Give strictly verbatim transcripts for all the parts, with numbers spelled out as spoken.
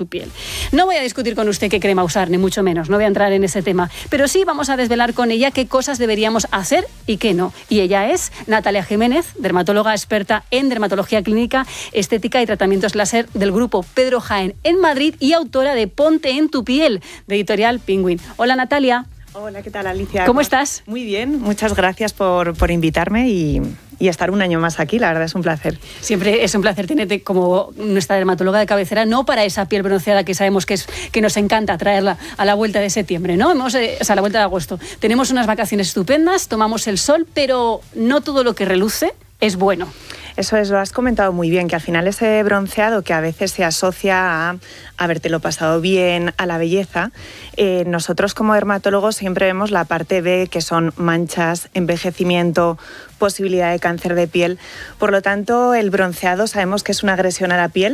su piel. No voy a discutir con usted qué crema usar, ni mucho menos, no voy a entrar en ese tema, pero sí vamos a desvelar con ella qué cosas deberíamos hacer y qué no. Y ella es Natalia Jiménez, dermatóloga experta en dermatología clínica, estética y tratamientos láser del grupo Pedro Jaén en Madrid y autora de Ponte en tu piel, de Editorial Penguin. Hola, Natalia. Hola, ¿qué tal, Alicia? ¿Cómo estás? Muy bien, muchas gracias por, por invitarme y, y estar un año más aquí, la verdad es un placer. Siempre es un placer tenerte como nuestra dermatóloga de cabecera, no para esa piel bronceada que sabemos que, es, que nos encanta traerla a la vuelta de septiembre, ¿no? Hemos, eh, o sea, a la vuelta de agosto. Tenemos unas vacaciones estupendas, tomamos el sol, pero no todo lo que reluce es bueno. Eso es, lo has comentado muy bien, que al final ese bronceado que a veces se asocia a habértelo pasado bien, a la belleza, eh, nosotros como dermatólogos siempre vemos la parte B, que son manchas, envejecimiento, posibilidad de cáncer de piel. Por lo tanto, el bronceado sabemos que es una agresión a la piel,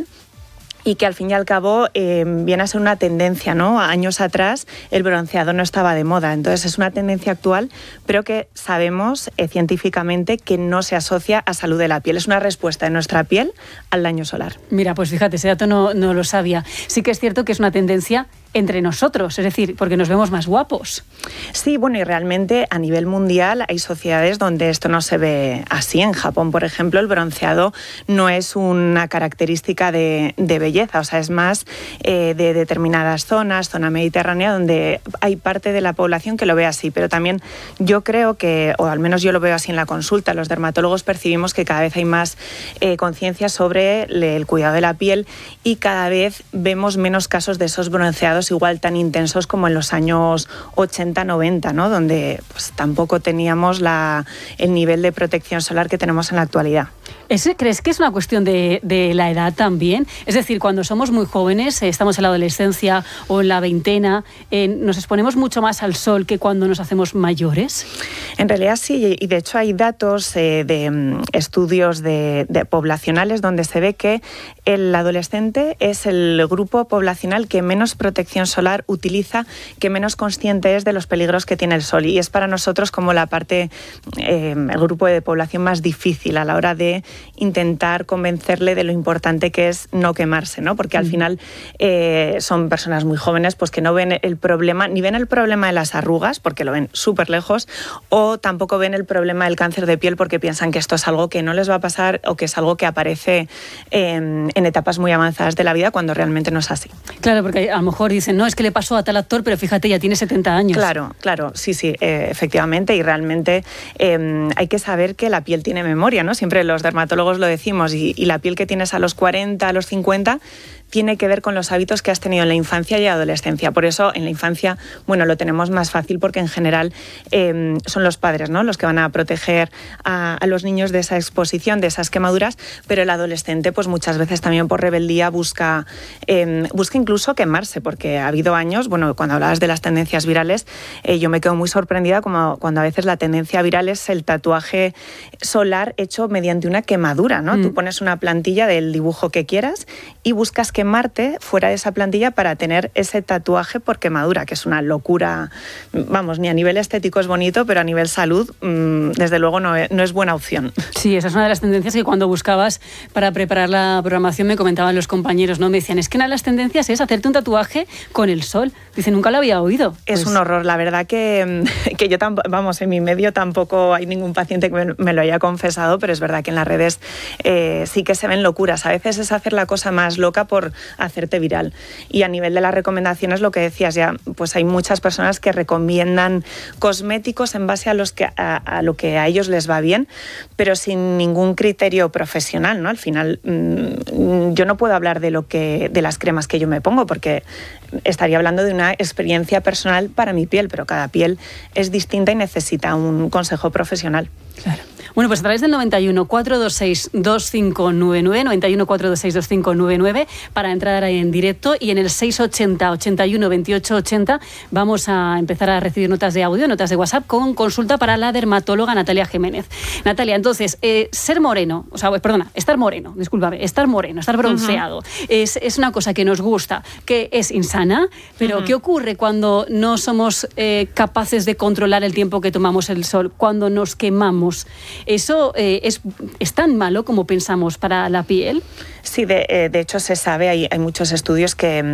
y que al fin y al cabo eh, viene a ser una tendencia, ¿no? Años atrás el bronceado no estaba de moda, entonces es una tendencia actual, pero que sabemos eh, científicamente que no se asocia a salud de la piel. Es una respuesta de nuestra piel al daño solar. Mira, pues fíjate, ese dato no, no lo sabía. Sí que es cierto que es una tendencia entre nosotros, es decir, porque nos vemos más guapos. Sí, bueno, y realmente a nivel mundial hay sociedades donde esto no se ve así. En Japón, por ejemplo, el bronceado no es una característica de, de belleza, o sea, es más eh, de determinadas zonas, zona mediterránea, donde hay parte de la población que lo ve así, pero también yo creo que, o al menos yo lo veo así en la consulta, los dermatólogos percibimos que cada vez hay más eh, conciencia sobre el cuidado de la piel y cada vez vemos menos casos de esos bronceados igual tan intensos como en los años ochenta noventa, ¿no? Donde pues, tampoco teníamos la, el nivel de protección solar que tenemos en la actualidad. ¿Ese, ¿Crees que es una cuestión de, de la edad también? Es decir, cuando somos muy jóvenes, eh, estamos en la adolescencia o en la veintena, eh, ¿nos exponemos mucho más al sol que cuando nos hacemos mayores? En realidad sí, y de hecho hay datos eh, de um, estudios de, de poblacionales donde se ve que el adolescente es el grupo poblacional que menos protección solar utiliza, que menos consciente es de los peligros que tiene el sol, y es para nosotros como la parte, eh, el grupo de población más difícil a la hora de intentar convencerle de lo importante que es no quemarse, ¿no? Porque al mm. final eh, son personas muy jóvenes pues que no ven el problema, ni ven el problema de las arrugas, porque lo ven súper lejos, o tampoco ven el problema del cáncer de piel porque piensan que esto es algo que no les va a pasar o que es algo que aparece en, en etapas muy avanzadas de la vida, cuando realmente no es así. Claro, porque a lo mejor dicen, no, es que le pasó a tal actor, pero fíjate, ya tiene setenta años. Claro, claro, sí, sí, eh, efectivamente, y realmente eh, hay que saber que la piel tiene memoria, ¿no? Siempre los dermatólogos lo decimos, y, y la piel que tienes a los cuarenta, a los cincuenta, tiene que ver con los hábitos que has tenido en la infancia y adolescencia. Por eso en la infancia, bueno, lo tenemos más fácil porque en general eh, son los padres, ¿no?, los que van a proteger a, a los niños de esa exposición, de esas quemaduras, pero el adolescente pues muchas veces también por rebeldía busca, eh, busca incluso quemarse, porque ha habido años, bueno, cuando hablabas de las tendencias virales, eh, yo me quedo muy sorprendida como cuando a veces la tendencia viral es el tatuaje solar hecho mediante una quemadura, ¿no? Mm. Tú pones una plantilla del dibujo que quieras y buscas quemarte fuera de esa plantilla para tener ese tatuaje por quemadura, que es una locura. Vamos, ni a nivel estético es bonito, pero a nivel salud, mmm, desde luego no es, no es buena opción. Sí, esa es una de las tendencias que cuando buscabas para preparar la programación me comentaban los compañeros, ¿no? Me decían, es que una de las tendencias es hacerte un tatuaje con el sol. Dice, nunca lo había oído. Es pues... un horror, la verdad que, que yo, tampoco, vamos, en mi medio tampoco hay ningún paciente que me, me lo haya confesado, pero es verdad que en las redes eh, sí que se ven locuras. A veces es hacer la cosa más loca por hacerte viral. Y a nivel de las recomendaciones, lo que decías ya, pues hay muchas personas que recomiendan cosméticos en base a, los que, a, a lo que a ellos les va bien, pero sin ningún criterio profesional, ¿no? Al final, mmm, yo no puedo hablar de lo que, de las cremas que yo me pongo, porque estaría hablando de una experiencia personal para mi piel, pero cada piel es distinta y necesita un consejo profesional. Claro. Bueno, pues a través del noventa y uno, cuatrocientos veintiséis, veinticinco noventa y nueve, noventa y uno, cuatrocientos veintiséis, veinticinco noventa y nueve para entrar ahí en directo, y en el seiscientos ochenta, ochenta y uno, veintiocho ochenta vamos a empezar a recibir notas de audio, notas de WhatsApp con consulta para la dermatóloga Natalia Jiménez. Natalia, entonces, eh, ser moreno, o sea, perdona, estar moreno, discúlpame, estar moreno, estar bronceado, uh-huh. es, es una cosa que nos gusta, que es insana, pero uh-huh. ¿qué ocurre cuando no somos eh, capaces de controlar el tiempo que tomamos el sol, cuando nos quemamos? ¿Eso eh, es, es tan malo como pensamos para la piel? Sí, de, de hecho se sabe, hay, hay muchos estudios que